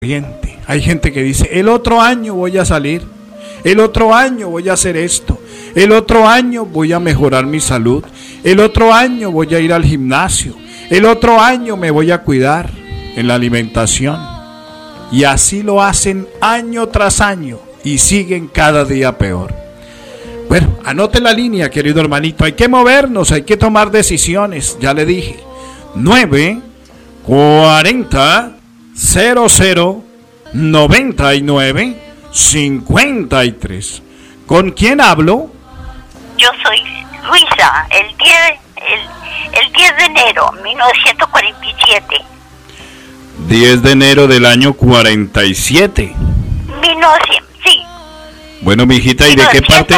Hay gente que dice, el otro año voy a salir, el otro año voy a hacer esto, el otro año voy a mejorar mi salud, el otro año voy a ir al gimnasio, el otro año me voy a cuidar en la alimentación. Y así lo hacen año tras año y siguen cada día peor. Bueno, anote la línea, querido hermanito, hay que movernos, hay que tomar decisiones, ya le dije, 940 009953. ¿Con quién hablo? Yo soy Luisa, el 10 de enero 1947. 10 de enero del año 47. 1900, sí. Bueno, mijita, ¿y de qué parte?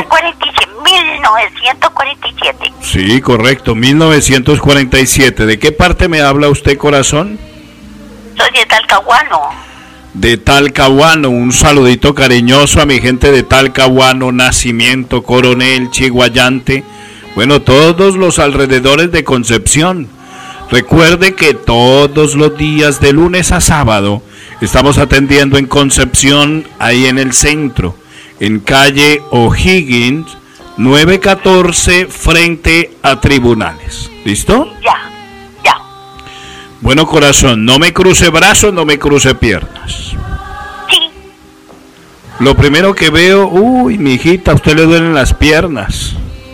1947. Sí, correcto, 1947. ¿De qué parte me habla usted, corazón? Soy de Talcahuano. De Talcahuano, un saludito cariñoso a mi gente de Talcahuano, Nacimiento, Coronel, Chiguayante, bueno, todos los alrededores de Concepción. Recuerde que todos los días de lunes a sábado estamos atendiendo en Concepción, ahí en el centro, en calle O'Higgins, 914, frente a Tribunales. ¿Listo? Ya. Bueno, corazón, no me cruce brazos, no me cruce piernas. Sí. Lo primero que veo, mi hijita, a usted le duelen las piernas.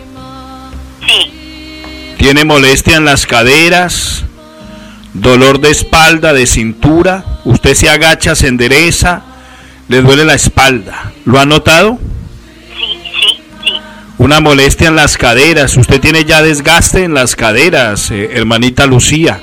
Sí. Tiene molestia en las caderas, dolor de espalda, de cintura. Usted se agacha, se endereza, le duele la espalda. ¿Lo ha notado? Sí. Una molestia en las caderas. Usted tiene ya desgaste en las caderas, hermanita Lucía.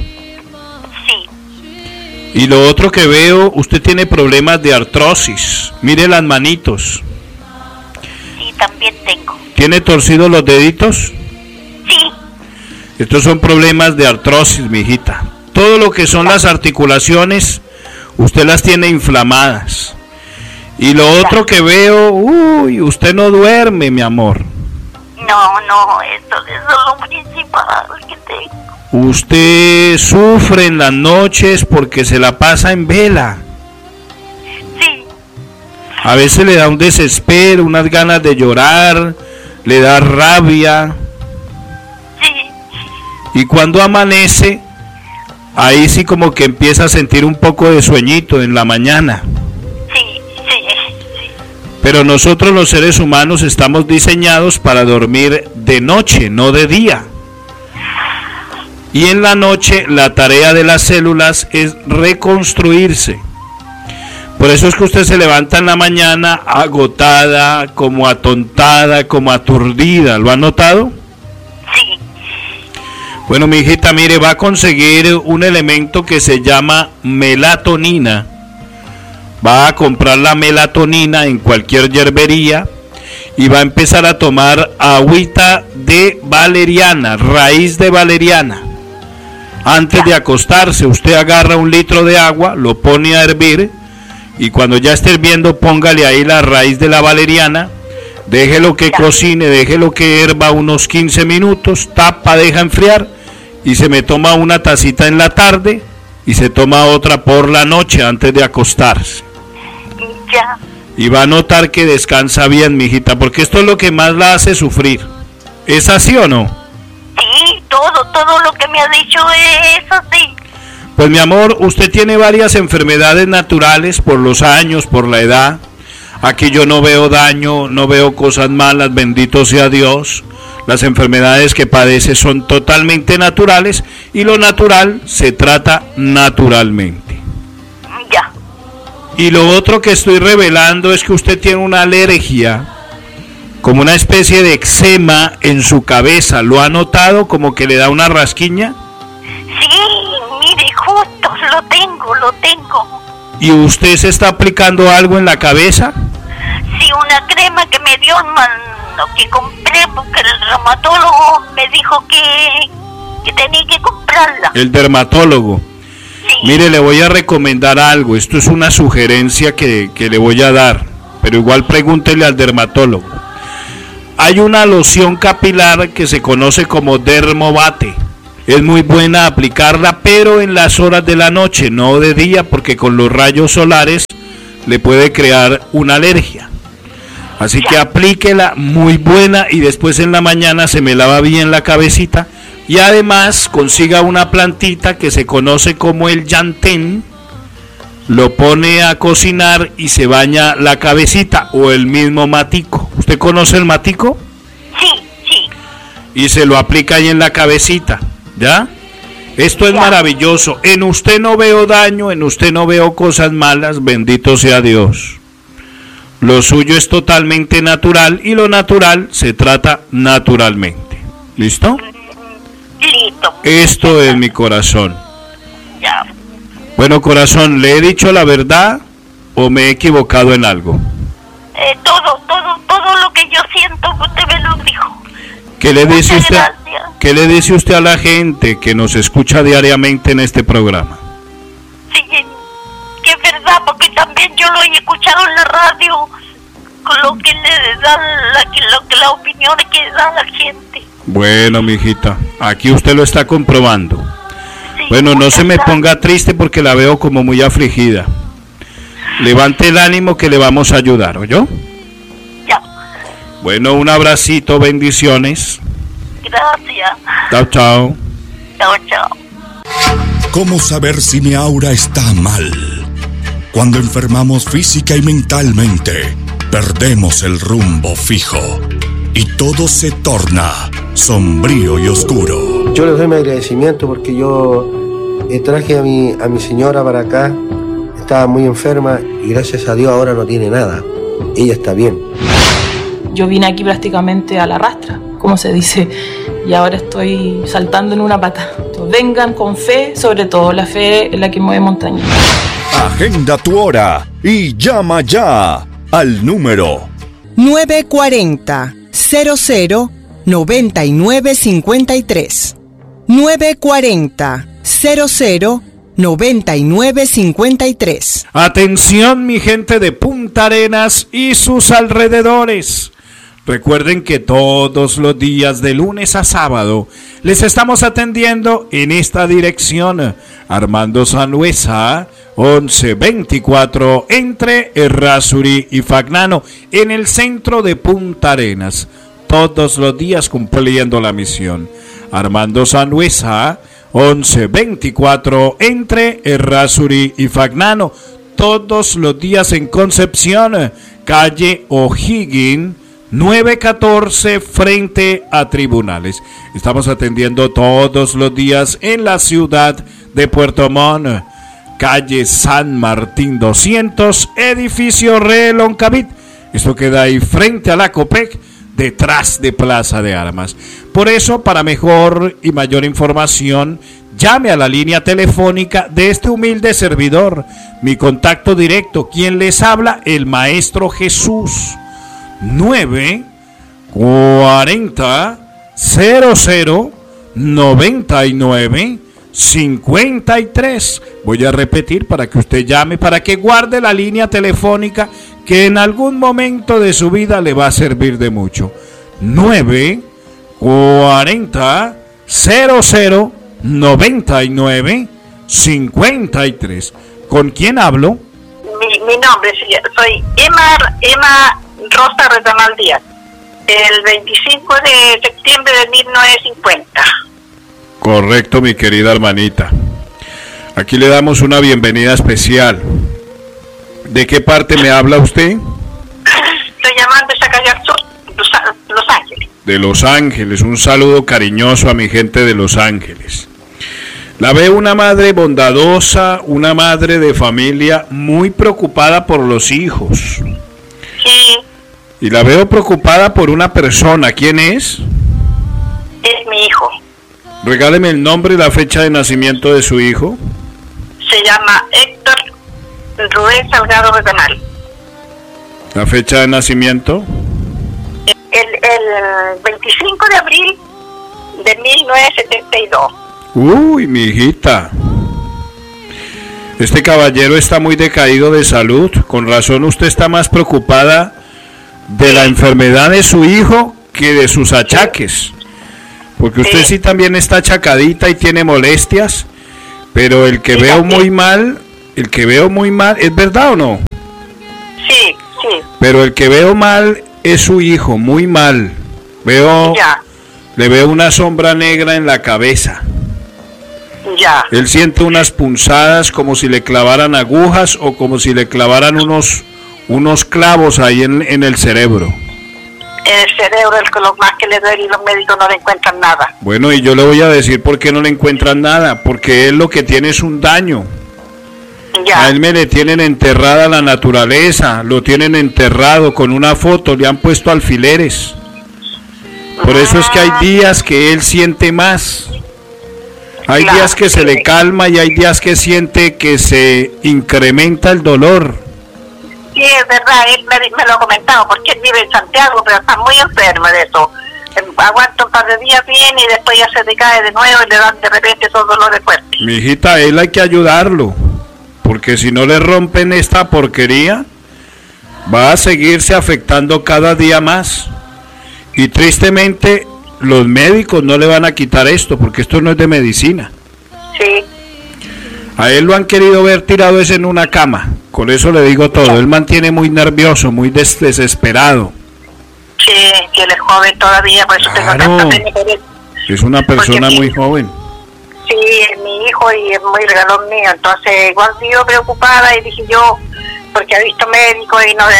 Y lo otro que veo, usted tiene problemas de artrosis. Mire las manitos. Sí, también tengo. ¿Tiene torcidos los deditos? Sí. Estos son problemas de artrosis, mijita. Todo lo que son las articulaciones, usted las tiene inflamadas. Y lo otro que veo, usted no duerme, mi amor. No, esto es lo principal que tengo. Usted sufre en las noches porque se la pasa en vela. Sí. A veces le da un desespero, unas ganas de llorar, le da rabia. Sí. Y cuando amanece, ahí sí como que empieza a sentir un poco de sueñito en la mañana. Sí. Pero nosotros los seres humanos estamos diseñados para dormir de noche, no de día. Y en la noche la tarea de las células es reconstruirse. Por eso es que usted se levanta en la mañana agotada, como atontada, como aturdida. ¿Lo ha notado? Sí. Bueno, mi hijita, mire, va a conseguir un elemento que se llama melatonina. Va a comprar la melatonina en cualquier hierbería y va a empezar a tomar agüita de valeriana, raíz de valeriana. Antes de acostarse, usted agarra 1 litro de agua, lo pone a hervir y cuando ya esté hirviendo, póngale ahí la raíz de la valeriana, déjelo que cocine, déjelo que hierva unos 15 minutos, tapa, deja enfriar y se me toma una tacita en la tarde y se toma otra por la noche antes de acostarse. Ya. Y va a notar que descansa bien, mijita, porque esto es lo que más la hace sufrir. ¿Es así o no? Sí, todo lo que me ha dicho es así. Pues mi amor, usted tiene varias enfermedades naturales por los años, por la edad. Aquí yo no veo daño, no veo cosas malas, bendito sea Dios. Las enfermedades que padece son totalmente naturales y lo natural se trata naturalmente. Ya. Y lo otro que estoy revelando es que usted tiene una alergia, como una especie de eczema en su cabeza. ¿Lo ha notado? Como que le da una rasquiña. Sí, mire, justo lo tengo. ¿Y usted se está aplicando algo en la cabeza? Sí, una crema que me dio que compré porque el dermatólogo me dijo que tenía que comprarla. El dermatólogo. Sí. Mire, le voy a recomendar algo. Esto es una sugerencia que le voy a dar, pero igual pregúntele al dermatólogo. Hay una loción capilar que se conoce como Dermovate. Es muy buena aplicarla, pero en las horas de la noche, no de día, porque con los rayos solares le puede crear una alergia. Así que aplíquela, muy buena, y después en la mañana se me lava bien la cabecita. Y además consiga una plantita que se conoce como el llantén, lo pone a cocinar y se baña la cabecita, o el mismo matico. ¿Usted conoce el matico? Sí. Y se lo aplica ahí en la cabecita, ¿ya? Esto es maravilloso. En usted no veo daño, en usted no veo cosas malas, bendito sea Dios. Lo suyo es totalmente natural y lo natural se trata naturalmente. ¿Listo? Listo. Esto es mi corazón. Ya. Bueno, corazón, ¿le he dicho la verdad o me he equivocado en algo? Todo lo que yo siento, usted me lo dijo. ¿Qué le dice Muchas usted? gracias. ¿Qué le dice usted a la gente que nos escucha diariamente en este programa? Sí, que es verdad, porque también yo lo he escuchado en la radio, con lo que le dan, la opinión que da la gente. Bueno, mijita, aquí usted lo está comprobando. Sí, Bueno, no se me gracias. ponga triste porque la veo como muy afligida. Levante el ánimo que le vamos a ayudar, ¿oyó? Ya, Bueno, un abracito, bendiciones. gracias. Chao, chao. Chao. ¿Cómo saber si mi aura está mal? Cuando enfermamos física y mentalmente, perdemos el rumbo fijo y todo se torna sombrío y oscuro. Yo les doy mi agradecimiento porque yo traje a mi señora para acá, estaba muy enferma y gracias a Dios ahora no tiene nada, ella está bien. Yo vine aquí prácticamente a la rastra, como se dice, y ahora estoy saltando en una pata. Entonces, vengan con fe, sobre todo la fe es la que mueve montañas. Agenda tu hora y llama ya al número 940 00 9953. 940 00 9953. Atención, mi gente de Punta Arenas y sus alrededores. Recuerden que todos los días de lunes a sábado les estamos atendiendo en esta dirección. Armando Sanhueza, 1124, entre Errázuri y Fagnano, en el centro de Punta Arenas. Todos los días cumpliendo la misión. Armando Sanhueza, 1124, entre Errázuri y Fagnano. Todos los días en Concepción, calle O'Higgins, 914, frente a Tribunales. Estamos atendiendo todos los días en la ciudad de Puerto Montt, calle San Martín 200, edificio Reloncavit. Esto queda ahí frente a la Copec, detrás de Plaza de Armas. Por eso, para mejor y mayor información, llame a la línea telefónica de este humilde servidor. Mi contacto directo, quien les habla, el Maestro Jesús. 940 00 99 53. Voy a repetir para que usted llame, para que guarde la línea telefónica que en algún momento de su vida le va a servir de mucho. 940 00 99 53. ¿Con quién hablo? Mi nombre, soy Emma Rosa Retamal Díaz, el 25 de septiembre de 1950. Correcto, mi querida hermanita. Aquí le damos una bienvenida especial. ¿De qué parte me habla usted? Estoy llamando de Zacayacú, Los Ángeles. De Los Ángeles. Un saludo cariñoso a mi gente de Los Ángeles. La veo una madre bondadosa, una madre de familia muy preocupada por los hijos. Sí, Y la veo preocupada por una persona. ¿Quién es? es mi hijo. Regáleme el nombre y la fecha de nacimiento de su hijo. Se llama Héctor Rubén Salgado Retamal. La fecha de nacimiento. El 25 de abril de 1972. Uy, mi hijita. Este caballero está muy decaído de salud. Con razón usted está más preocupada de la enfermedad de su hijo que de sus achaques. Porque usted sí también está achacadita y tiene molestias, pero el que veo muy mal, ¿es verdad o no? Sí. Pero el que veo mal es su hijo, muy mal. Le veo una sombra negra en la cabeza. Ya. Él siente unas punzadas como si le clavaran agujas o como si le clavaran unos clavos ahí en el cerebro. En el cerebro es lo más que le duele y los médicos no le encuentran nada. Bueno, y yo le voy a decir por qué no le encuentran nada. Porque él lo que tiene es un daño. Ya. A él me le tienen enterrada la naturaleza, lo tienen enterrado con una foto, le han puesto alfileres. Por eso es que hay días que él siente más. Hay días que se le calma y hay días que siente que se incrementa el dolor. Sí, es verdad, él me lo ha comentado, porque él vive en Santiago, pero está muy enfermo de eso. Aguanta un par de días bien y después ya se decae de nuevo y le dan de repente esos dolores fuertes. Mi hijita, él hay que ayudarlo, porque si no le rompen esta porquería, va a seguirse afectando cada día más. Y tristemente, los médicos no le van a quitar esto, porque esto no es de medicina. Sí. A él lo han querido ver tirado es en una cama, con eso le digo todo. Él mantiene muy nervioso, muy desesperado. Sí, que él es joven todavía, por eso tengo tanta pena por él. Es una persona muy joven. Sí, es mi hijo y es muy regalón mío, entonces igual vivo preocupada y dije yo, porque ha visto médicos y no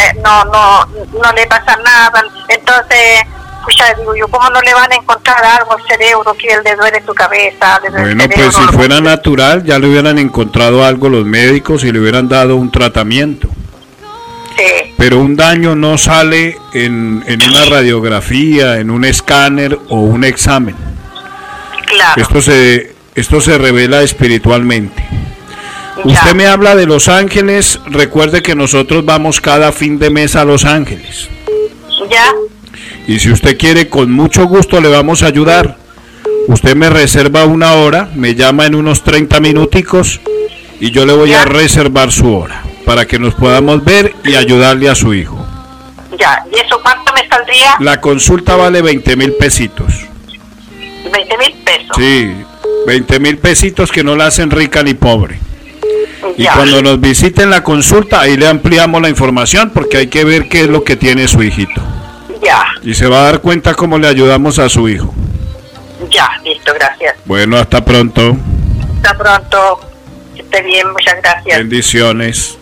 le pasa nada, entonces, digo yo, ¿cómo no le van a encontrar algo al cerebro que él le duele su cabeza? Bueno, pues si fuera natural ya le hubieran encontrado algo los médicos y le hubieran dado un tratamiento. Sí. Pero un daño no sale en una radiografía, en un escáner o un examen. Claro. Esto se revela espiritualmente. Ya. Usted me habla de Los Ángeles, recuerde que nosotros vamos cada fin de mes a Los Ángeles. Ya. Y si usted quiere, con mucho gusto le vamos a ayudar. Usted me reserva una hora, me llama en unos 30 minuticos y yo le voy a reservar su hora para que nos podamos ver y ayudarle a su hijo. Ya, ¿y eso cuánto me saldría? La consulta vale 20,000 pesitos. 20,000 pesos. Sí, 20,000 pesitos que no la hacen rica ni pobre. Y cuando nos visiten la consulta, ahí le ampliamos la información porque hay que ver qué es lo que tiene su hijito. Ya. Y se va a dar cuenta cómo le ayudamos a su hijo. Ya, listo, gracias. Bueno, hasta pronto. Hasta pronto. Que esté bien, muchas gracias. Bendiciones.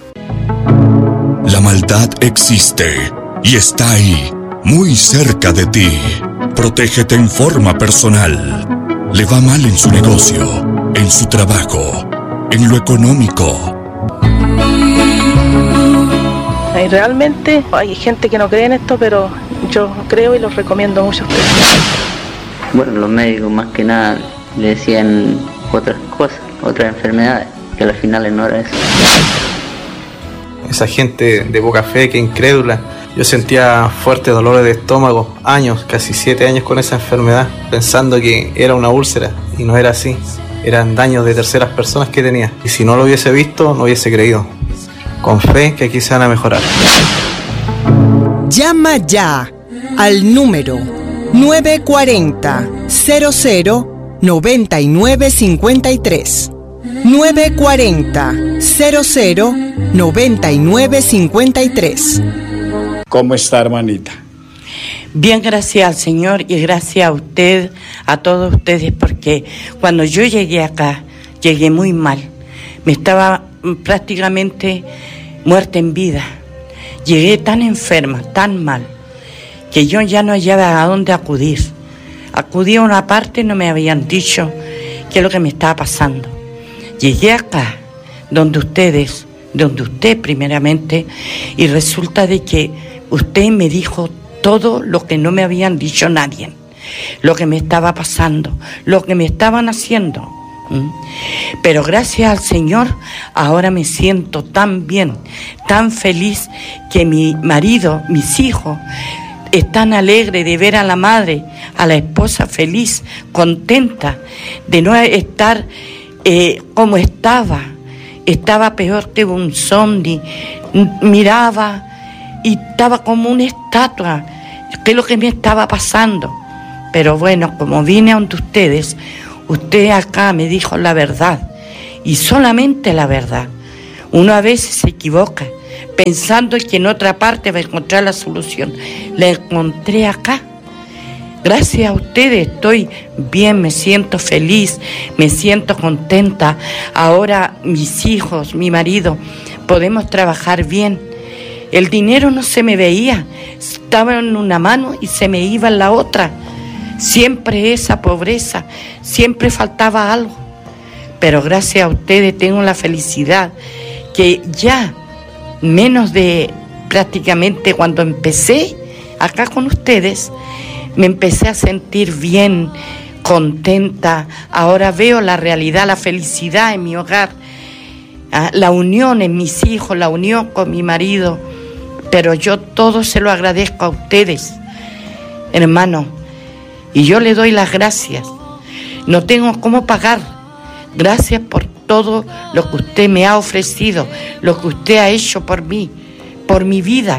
La maldad existe y está ahí, muy cerca de ti. Protégete en forma personal. Le va mal en su negocio, en su trabajo, en lo económico. Y realmente hay gente que no cree en esto, pero yo creo y los recomiendo mucho a ustedes. Bueno, los médicos más que nada le decían otras cosas, otras enfermedades, que al final no era eso. Esa gente de poca fe, que incrédula. Yo sentía fuertes dolores de estómago, años, casi 7 años con esa enfermedad, pensando que era una úlcera, y no era así. Eran daños de terceras personas que tenía. Y si no lo hubiese visto, no hubiese creído. Con fe que aquí se van a mejorar. Llama ya al número 940-00-9953. 940-00-9953. ¿Cómo está, hermanita? Bien, gracias al Señor y gracias a usted, a todos ustedes, porque cuando yo llegué acá, llegué muy mal. Me estaba prácticamente muerta en vida. Llegué tan enferma, tan mal, que yo ya no hallaba a dónde acudir. Acudí a una parte y no me habían dicho qué es lo que me estaba pasando. Llegué acá, donde usted primeramente, y resulta de que usted me dijo todo lo que no me habían dicho nadie, lo que me estaba pasando, lo que me estaban haciendo. Pero gracias al Señor ahora me siento tan bien, tan feliz, que mi marido, mis hijos están alegres de ver a la madre, a la esposa feliz, contenta de no estar como estaba peor que un zombie. Miraba y estaba como una estatua, qué es lo que me estaba pasando. Pero bueno, como vine ante ustedes, usted acá me dijo la verdad, y solamente la verdad. Uno a veces se equivoca, pensando que en otra parte va a encontrar la solución. La encontré acá. Gracias a ustedes estoy bien, me siento feliz, me siento contenta. Ahora mis hijos, mi marido, podemos trabajar bien. El dinero no se me veía, estaba en una mano y se me iba en la otra. Siempre esa pobreza, siempre faltaba algo. Pero gracias a ustedes tengo la felicidad que ya menos de prácticamente cuando empecé acá con ustedes, me empecé a sentir bien, contenta. Ahora veo la realidad, la felicidad en mi hogar, la unión en mis hijos, la unión con mi marido. Pero yo todo se lo agradezco a ustedes, hermano, y yo le doy las gracias. No tengo cómo pagar. Gracias por todo lo que usted me ha ofrecido, lo que usted ha hecho por mí, por mi vida,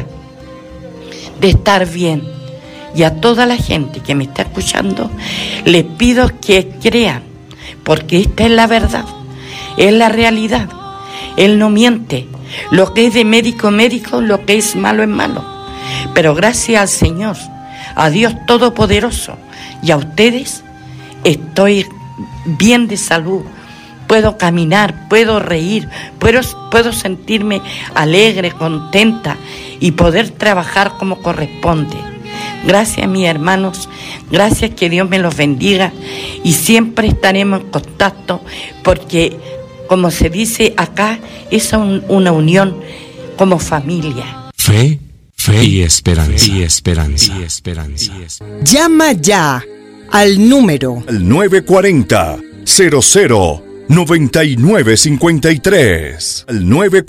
de estar bien. Y a toda la gente que me está escuchando, le pido que crean, porque esta es la verdad, es la realidad. Él no miente. Lo que es de médico, médico, lo que es malo, es malo. Pero gracias al Señor, a Dios Todopoderoso y a ustedes, estoy bien de salud. Puedo caminar, puedo reír, puedo sentirme alegre, contenta y poder trabajar como corresponde. Gracias, mis hermanos, gracias, que Dios me los bendiga y siempre estaremos en contacto porque, como se dice acá, es una unión como familia. Fe y esperanza. Llama ya al número 940-00-9953. Al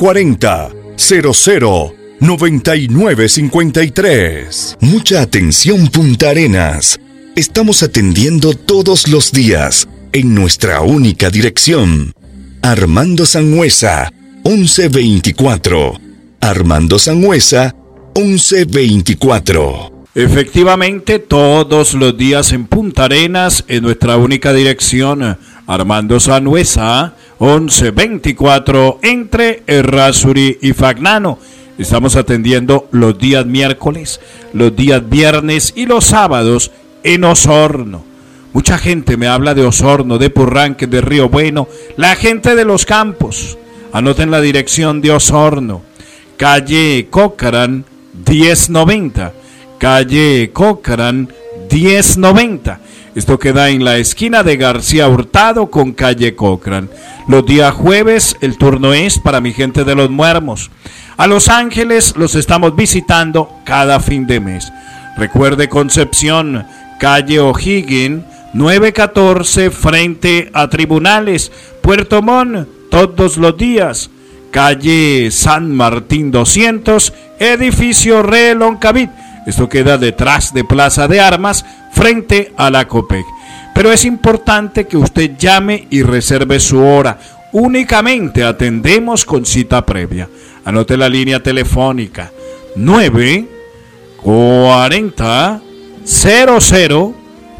940-00-9953. Mucha atención, Punta Arenas. Estamos atendiendo todos los días en nuestra única dirección. Armando Sangüesa, 1124. Armando Sangüesa, 1124. Efectivamente, todos los días en Punta Arenas, en nuestra única dirección, Armando Sangüesa, 1124, entre Errázuri y Fagnano. Estamos atendiendo los días miércoles, los días viernes y los sábados en Osorno. Mucha gente me habla de Osorno, de Purranque, de Río Bueno, la gente de los campos. Anoten la dirección de Osorno, calle Cochrane 1090, calle Cochrane 1090. Esto queda en la esquina de García Hurtado con calle Cochrane. Los días jueves el turno es para mi gente de Los Muermos. A Los Ángeles los estamos visitando cada fin de mes. Recuerde, Concepción, calle O'Higgins 914 frente a Tribunales. Puerto Montt, todos los días, calle San Martín 200, edificio Reloncavit. Esto queda detrás de Plaza de Armas, frente a la Copec. Pero es importante que usted llame y reserve su hora. Únicamente atendemos con cita previa. Anote la línea telefónica 940 00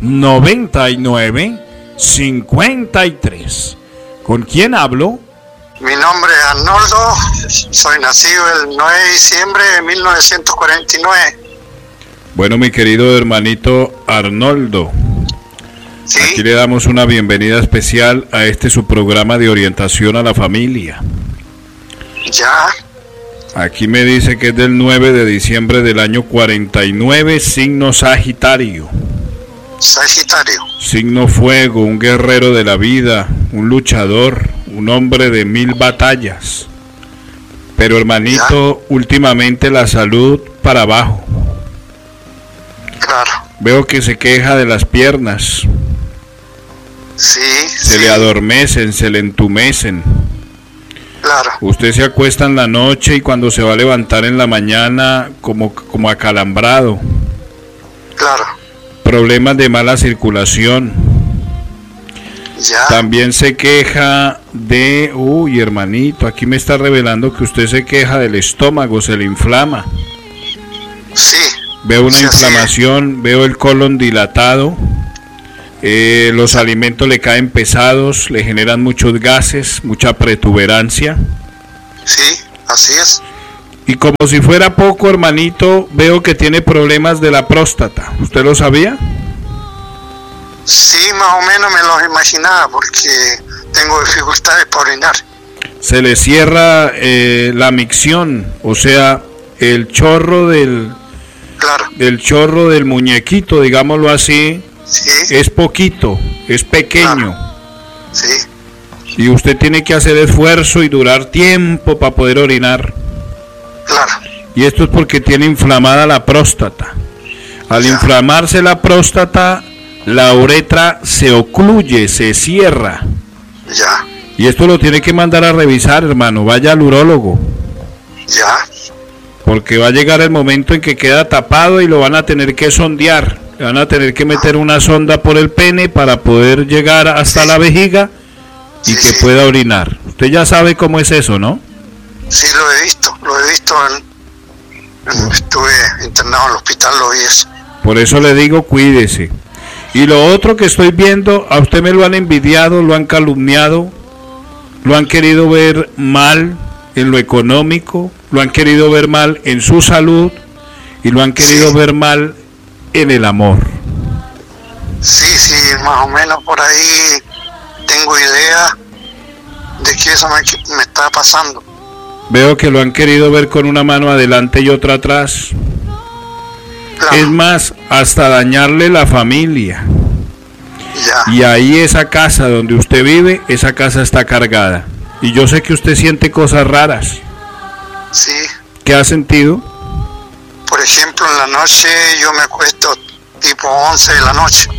99 53. ¿Con quién hablo? Mi nombre es Arnoldo, soy nacido el 9 de diciembre de 1949. Bueno, mi querido hermanito Arnoldo, ¿sí? Aquí le damos una bienvenida especial a este su programa de orientación a la familia. Ya. Aquí me dice que es del 9 de diciembre del año 49, signo Sagitario. Sagitario. Signo fuego, un guerrero de la vida, un luchador, un hombre de 1000 batallas. Pero hermanito, ya, últimamente la salud para abajo. Claro. Veo que se queja de las piernas. Sí. Se le adormecen, se le entumecen. Claro. Usted se acuesta en la noche y cuando se va a levantar en la mañana como acalambrado. Claro. Problemas de mala circulación. Ya. También se queja de... Uy, hermanito, aquí me está revelando que usted se queja del estómago, se le inflama. Sí. Veo una inflamación, veo el colon dilatado. Los alimentos le caen pesados, le generan muchos gases, mucha protuberancia. Sí, así es. Y como si fuera poco, hermanito, veo que tiene problemas de la próstata. ¿Usted lo sabía? Sí, más o menos me lo imaginaba porque tengo dificultades para orinar. Se le cierra la micción, o sea, el chorro del chorro del muñequito, digámoslo así, sí. Es poquito, es pequeño. Claro. Sí. Y usted tiene que hacer esfuerzo y durar tiempo para poder orinar. Claro. Y esto es porque tiene inflamada la próstata. Al inflamarse la próstata, la uretra se ocluye, se cierra. Ya. Y esto lo tiene que mandar a revisar, hermano. Vaya al urólogo. Ya. Porque va a llegar el momento en que queda tapado y lo van a tener que sondear. Le van a tener que meter una sonda por el pene para poder llegar hasta la vejiga y que pueda orinar. Usted ya sabe cómo es eso, ¿no? Sí, lo he visto. Estuve internado en el hospital, lo vi eso. Por eso le digo, cuídese. Y lo otro que estoy viendo, a usted me lo han envidiado, lo han calumniado, lo han querido ver mal en lo económico, lo han querido ver mal en su salud y lo han querido ver mal en el amor. Sí, más o menos por ahí tengo idea de que eso me está pasando. Veo que lo han querido ver con una mano adelante y otra atrás. Claro. Es más, hasta dañarle la familia. Ya. Y ahí esa casa donde usted vive, esa casa está cargada. Y yo sé que usted siente cosas raras. Sí. ¿Qué ha sentido? Por ejemplo, en la noche yo me acuesto tipo 11 de la noche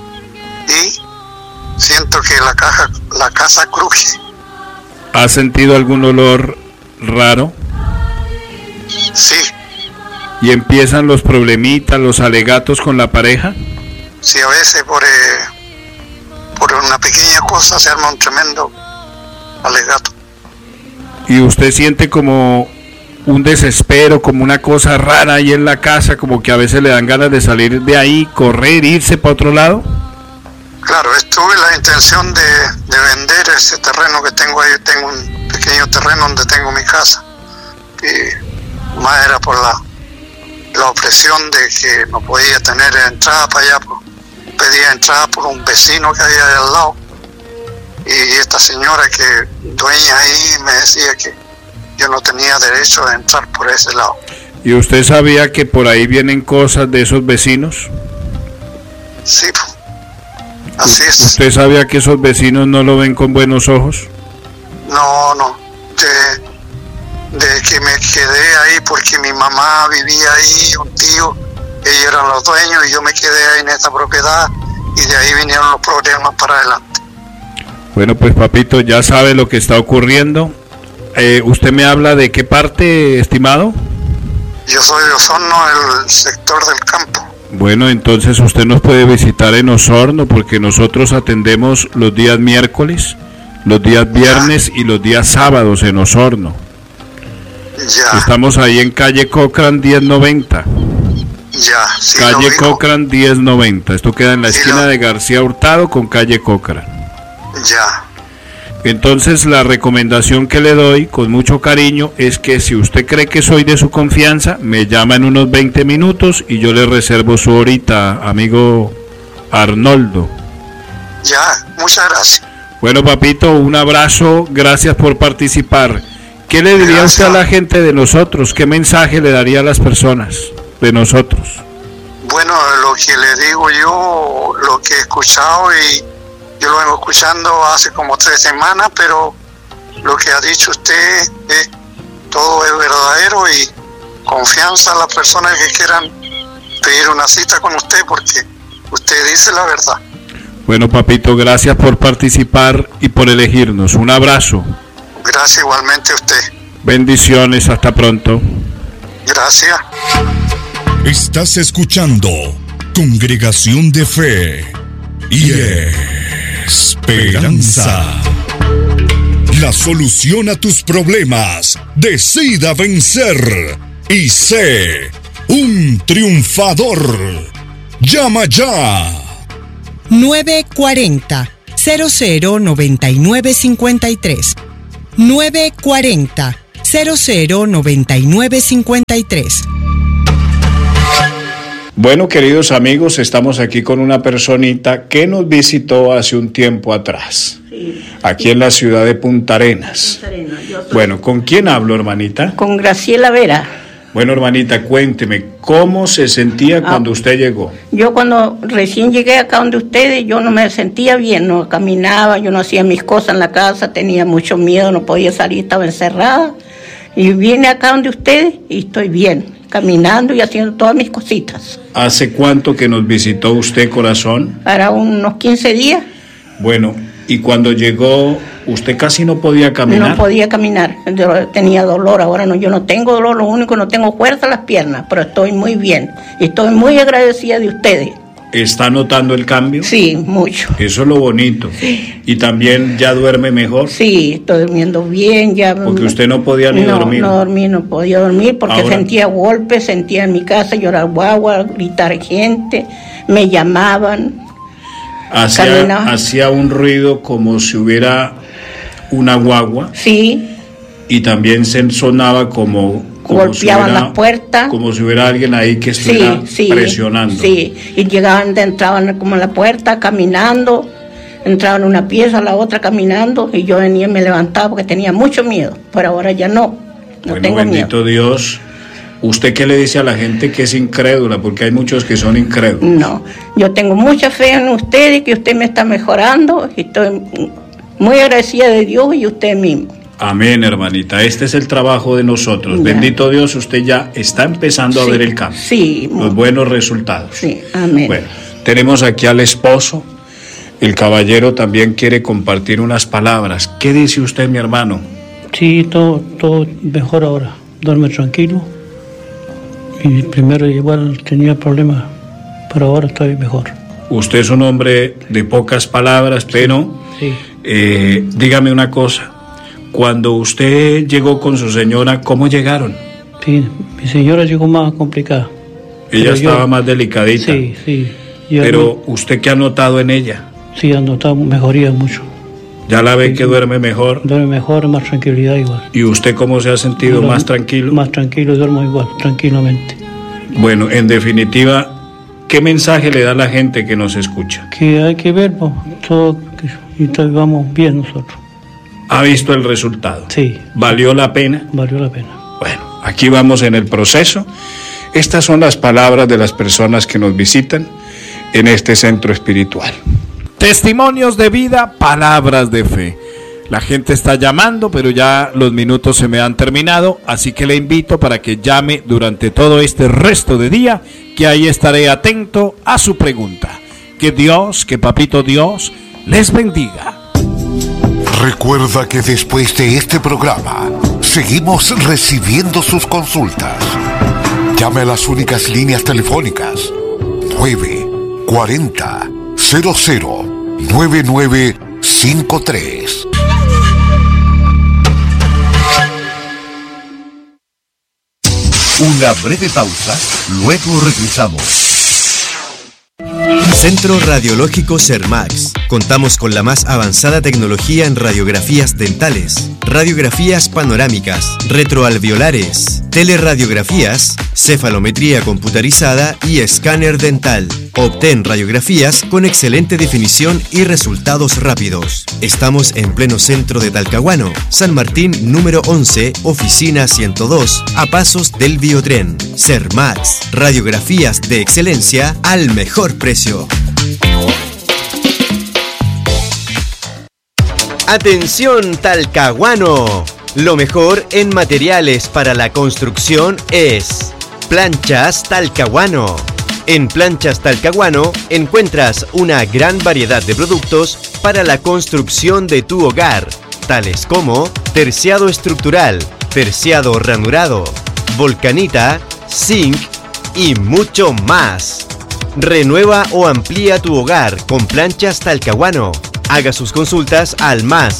y siento que la casa cruje. ¿Ha sentido algún olor raro? Sí. ¿Y empiezan los problemitas, los alegatos con la pareja? Sí, a veces por una pequeña cosa se arma un tremendo alegato. ¿Y usted siente como un desespero, como una cosa rara ahí en la casa, como que a veces le dan ganas de salir de ahí, correr, irse para otro lado? Claro, tuve la intención de vender ese terreno que tengo ahí. Tengo un pequeño terreno donde tengo mi casa. Y más era por la opresión de que no podía tener entrada para allá. Pedía entrada por un vecino que había de al lado. Y esta señora que dueña ahí me decía que yo no tenía derecho a entrar por ese lado. ¿Y usted sabía que por ahí vienen cosas de esos vecinos? Sí, así es. ¿Usted sabía que esos vecinos no lo ven con buenos ojos? No. De que me quedé ahí porque mi mamá vivía ahí, un tío, ellos eran los dueños y yo me quedé ahí en esta propiedad y de ahí vinieron los problemas para adelante. Bueno, pues papito, ya sabe lo que está ocurriendo. ¿Usted me habla de qué parte, estimado? Yo soy de Osorno, el sector del campo. Bueno, entonces usted nos puede visitar en Osorno porque nosotros atendemos los días miércoles, los días viernes y los días sábados en Osorno. Ya. Estamos ahí en calle Cochran 1090. Ya, sí. Calle Cochran 1090. Esto queda en la esquina de García Hurtado con calle Cochran. Ya. Entonces la recomendación que le doy con mucho cariño es que si usted cree que soy de su confianza, me llama en unos 20 minutos y yo le reservo su horita, amigo Arnoldo. Ya, muchas gracias. Bueno, papito, un abrazo, gracias por participar. ¿Qué le diría usted a la gente de nosotros? ¿Qué mensaje le daría a las personas de nosotros? Bueno, lo que le digo yo, lo que he escuchado y yo lo vengo escuchando hace como 3 semanas, pero lo que ha dicho usted todo es verdadero y confianza a las personas que quieran pedir una cita con usted porque usted dice la verdad. Bueno, papito, gracias por participar y por elegirnos. Un abrazo. Gracias igualmente a usted. Bendiciones, hasta pronto. Gracias. Estás escuchando Congregación de Fe y Esperanza. La solución a tus problemas. Decida vencer y sé un triunfador. Llama ya 940 009953. 940 009953. Bueno, queridos amigos, estamos aquí con una personita que nos visitó hace un tiempo atrás, aquí en la ciudad de Punta Arenas. Bueno, ¿con quién hablo, hermanita? Con Graciela Vera. Bueno, hermanita, cuénteme, ¿cómo se sentía cuando usted llegó? Yo cuando recién llegué acá donde ustedes, yo no me sentía bien, no caminaba, yo no hacía mis cosas en la casa, tenía mucho miedo, no podía salir, estaba encerrada. Y vine acá donde ustedes y estoy bien, caminando y haciendo todas mis cositas. ¿Hace cuánto que nos visitó usted, corazón? Para unos 15 días. Bueno, y cuando llegó, ¿usted casi no podía caminar? No podía caminar, yo tenía dolor, ahora no, yo no tengo dolor, lo único no tengo fuerza en las piernas, pero estoy muy bien y estoy muy agradecida de ustedes. ¿Está notando el cambio? Sí, mucho. Eso es lo bonito. Sí. ¿Y también ya duerme mejor? Sí, estoy durmiendo bien. Ya. Porque usted no podía ni dormir. No podía dormir porque ahora sentía golpes, sentía en mi casa llorar guagua, gritar gente, me llamaban. Hacía un ruido como si hubiera una guagua. Sí. Y también se sonaba como golpeaban las puertas. Como si hubiera alguien ahí que estuviera presionando. Sí, y llegaban, entraban como a la puerta caminando, entraban una pieza a la otra caminando, y yo venía y me levantaba porque tenía mucho miedo, pero ahora ya no tengo bendito miedo. Dios. ¿Usted qué le dice a la gente que es incrédula? Porque hay muchos que son incrédulos. No, yo tengo mucha fe en usted y que usted me está mejorando, y estoy muy agradecida de Dios y usted mismo. Amén, hermanita. Este es el trabajo de nosotros. Ya. Bendito Dios, usted ya está empezando a ver el cambio. Sí. Los buenos resultados. Sí, amén. Bueno, tenemos aquí al esposo. El caballero también quiere compartir unas palabras. ¿Qué dice usted, mi hermano? Sí, todo mejor ahora. Duerme tranquilo. Y primero igual tenía problemas, pero ahora estoy mejor. Usted es un hombre de pocas palabras, pero sí. Dígame una cosa. Cuando usted llegó con su señora, ¿cómo llegaron? Sí, mi señora llegó más complicada. Ella estaba más delicadita. Sí. Pero ¿usted qué ha notado en ella? Sí, ha notado mejoría mucho. ¿Ya la ve que duerme mejor? Duerme mejor, más tranquilidad igual. ¿Y usted cómo se ha sentido? ¿Más tranquilo? Más tranquilo, duermo igual, tranquilamente. Bueno, en definitiva, ¿qué mensaje le da a la gente que nos escucha? Que hay que ver, pues, todo, y vamos bien nosotros. ¿Ha visto el resultado? Sí. ¿Valió la pena? Valió la pena. Bueno, aquí vamos en el proceso. Estas son las palabras de las personas que nos visitan en este centro espiritual. Testimonios de vida, palabras de fe. La gente está llamando, pero ya los minutos se me han terminado, así que le invito para que llame durante todo este resto de día, que ahí estaré atento a su pregunta. Que Dios, que Papito Dios, les bendiga. Recuerda que después de este programa seguimos recibiendo sus consultas. Llame a las únicas líneas telefónicas 940 009953. Una breve pausa, luego regresamos. Centro Radiológico Sermax. Contamos con la más avanzada tecnología en radiografías dentales, radiografías panorámicas, retroalveolares, teleradiografías, cefalometría computarizada y escáner dental. Obtén radiografías con excelente definición y resultados rápidos. Estamos en pleno centro de Talcahuano, San Martín número 11, oficina 102, a pasos del Biotren. Sermax, radiografías de excelencia al mejor precio. Atención Talcahuano, lo mejor en materiales para la construcción es Planchas Talcahuano. En Planchas Talcahuano encuentras una gran variedad de productos para la construcción de tu hogar, tales como terciado estructural, terciado ranurado, volcanita, zinc y mucho más. Renueva o amplía tu hogar con Planchas Talcahuano. Haga sus consultas al más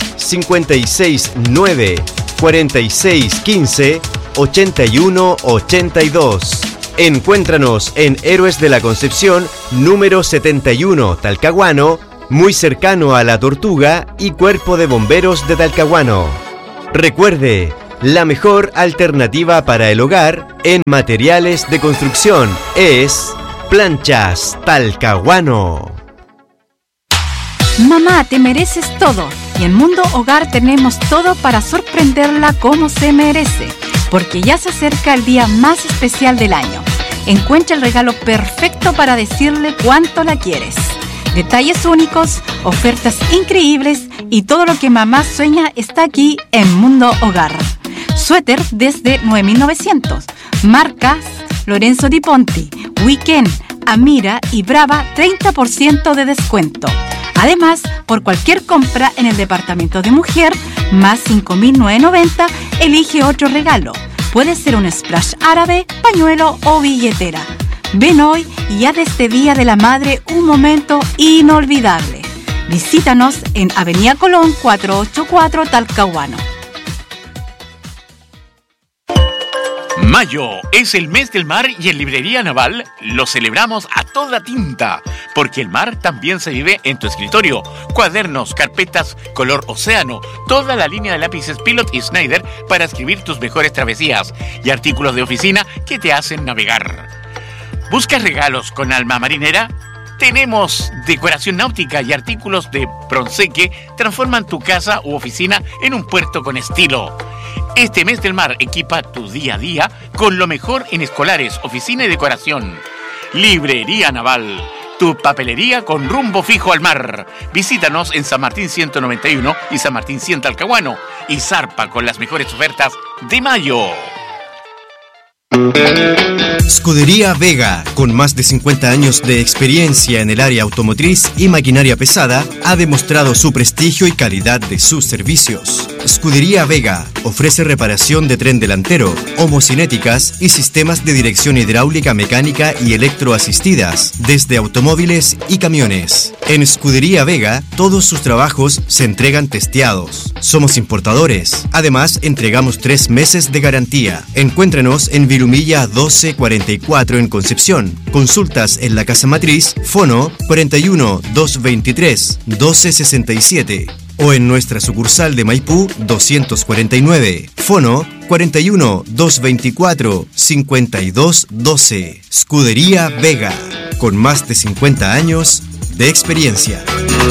569 4615 8182. Encuéntranos en Héroes de la Concepción, número 71, Talcahuano, muy cercano a La Tortuga y Cuerpo de Bomberos de Talcahuano. Recuerde, la mejor alternativa para el hogar en materiales de construcción es Planchas Talcahuano. Mamá, te mereces todo. Y en Mundo Hogar tenemos todo para sorprenderla como se merece. Porque ya se acerca el día más especial del año. Encuentra el regalo perfecto para decirle cuánto la quieres. Detalles únicos, ofertas increíbles y todo lo que mamá sueña está aquí en Mundo Hogar. Suéter desde 9.900. Marcas Lorenzo Di Ponti, Weekend, Amira y Brava, 30% de descuento. Además, por cualquier compra en el departamento de mujer, más 5.990, elige otro regalo. Puede ser un splash árabe, pañuelo o billetera. Ven hoy y haz de este Día de la Madre un momento inolvidable. Visítanos en Avenida Colón 484 Talcahuano. Mayo es el mes del mar y en Librería Naval lo celebramos a toda tinta, porque el mar también se vive en tu escritorio. Cuadernos, carpetas, color océano, toda la línea de lápices Pilot y Schneider para escribir tus mejores travesías y artículos de oficina que te hacen navegar. ¿Buscas regalos con alma marinera? Tenemos decoración náutica y artículos de bronce que transforman tu casa u oficina en un puerto con estilo. Este mes del mar equipa tu día a día con lo mejor en escolares, oficina y decoración. Librería Naval, tu papelería con rumbo fijo al mar. Visítanos en San Martín 191 y San Martín 100 Talcahuano y zarpa con las mejores ofertas de mayo. Scudería Vega, con más de 50 años de experiencia en el área automotriz y maquinaria pesada, ha demostrado su prestigio y calidad de sus servicios. Scudería Vega ofrece reparación de tren delantero, homocinéticas y sistemas de dirección hidráulica, mecánica y electroasistidas, desde automóviles y camiones. En Scudería Vega, todos sus trabajos se entregan testeados. Somos importadores. Además, entregamos 3 meses de garantía. Encuéntrenos en Virumilla 1244 en Concepción. Consultas en la Casa Matriz, Fono 41 223 1267. O en nuestra sucursal de Maipú 249, Fono 41 224 5212. Scudería Vega, con más de 50 años de experiencia.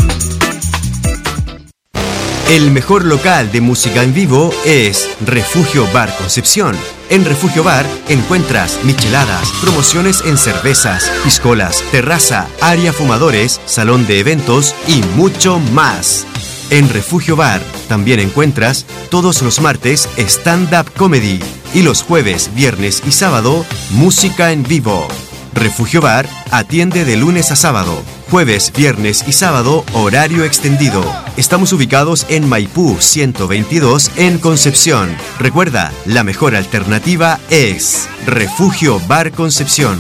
El mejor local de música en vivo es Refugio Bar Concepción. En Refugio Bar encuentras micheladas, promociones en cervezas, piscolas, terraza, área fumadores, salón de eventos y mucho más. En Refugio Bar también encuentras todos los martes stand-up comedy y los jueves, viernes y sábado música en vivo. Refugio Bar atiende de lunes a sábado, jueves, viernes y sábado horario extendido. Estamos ubicados en Maipú 122 en Concepción. Recuerda, la mejor alternativa es Refugio Bar Concepción.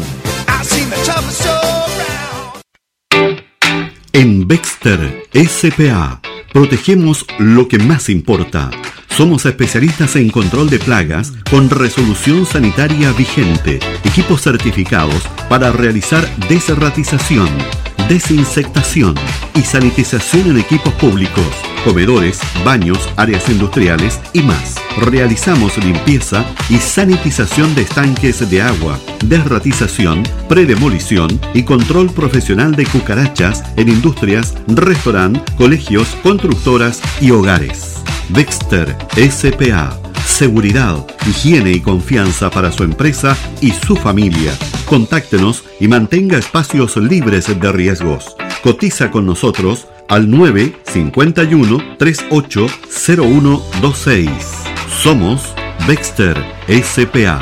En Baxter S.p.A. protegemos lo que más importa. Somos especialistas en control de plagas con resolución sanitaria vigente, equipos certificados para realizar desratización, desinsectación y sanitización en equipos públicos, comedores, baños, áreas industriales y más. Realizamos limpieza y sanitización de estanques de agua, desratización, predemolición y control profesional de cucarachas en industrias, restaurantes, colegios, constructoras y hogares. Baxter S.p.A. Seguridad, higiene y confianza para su empresa y su familia. Contáctenos y mantenga espacios libres de riesgos. Cotiza con nosotros al 951 380126. Somos Baxter S.p.A.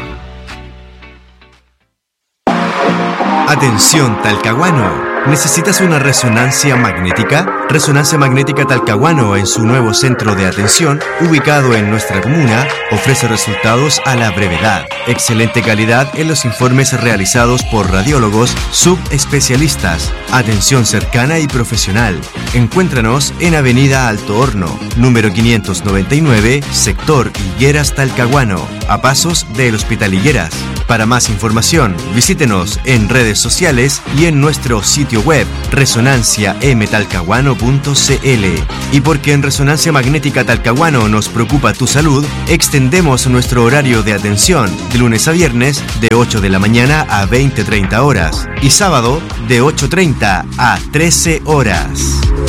Atención Talcahuano. ¿Necesitas una resonancia magnética? Resonancia Magnética Talcahuano, en su nuevo centro de atención, ubicado en nuestra comuna, ofrece resultados a la brevedad. Excelente calidad en los informes realizados por radiólogos subespecialistas. Atención cercana y profesional. Encuéntranos en Avenida Alto Horno, número 599, sector Higueras Talcahuano, a pasos del Hospital Higueras. Para más información, visítenos en redes sociales y en nuestro sitio web resonanciamtalcahuano.cl. Y porque en Resonancia Magnética Talcahuano nos preocupa tu salud, extendemos nuestro horario de atención de lunes a viernes de 8 de la mañana a 20:30 horas y sábado de 8:30 a 13 horas.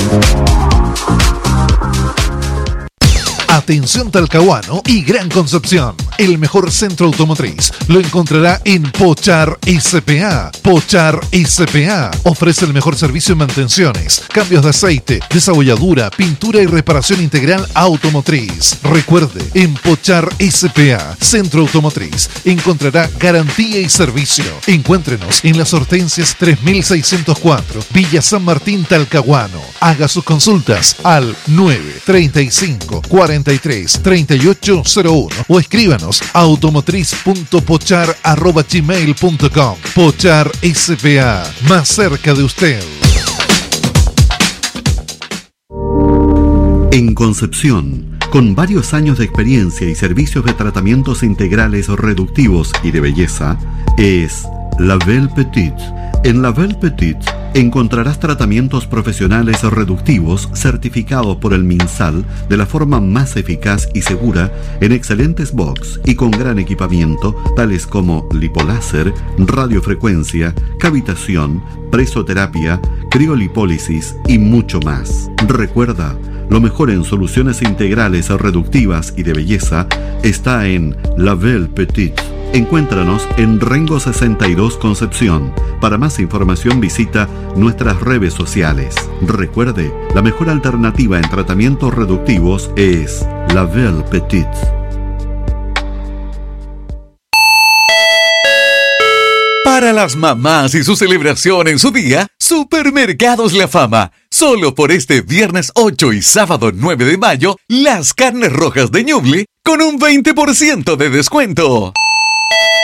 Atención Talcahuano y Gran Concepción. El mejor centro automotriz lo encontrará en Pochar S.p.A. Pochar S.p.A. ofrece el mejor servicio en mantenciones, cambios de aceite, desabolladura, pintura y reparación integral automotriz. Recuerde, en Pochar S.p.A. Centro Automotriz encontrará garantía y servicio. Encuéntrenos en Las Hortensias 3604, Villa San Martín, Talcahuano. Haga sus consultas al 935 43 3801 o escríbanos a automotriz.pochar@gmail.com. Pochar S.p.A. más cerca de usted. En Concepción, con varios años de experiencia y servicios de tratamientos integrales o reductivos y de belleza, es La Belle Petite. En La Belle Petite encontrarás tratamientos profesionales o reductivos certificados por el MinSal de la forma más eficaz y segura en excelentes box y con gran equipamiento tales como lipoláser, radiofrecuencia, cavitación, presoterapia, criolipólisis y mucho más. Recuerda, lo mejor en soluciones integrales o reductivas y de belleza está en La Belle Petite. Encuéntranos en Rengo 62 Concepción. Para más información visita nuestras redes sociales. Recuerde, la mejor alternativa en tratamientos reductivos es La Belle Petite. Para las mamás y su celebración en su día, Supermercados La Fama. Solo por este viernes 8 y sábado 9 de mayo, las carnes rojas de Ñuble con un 20% de descuento.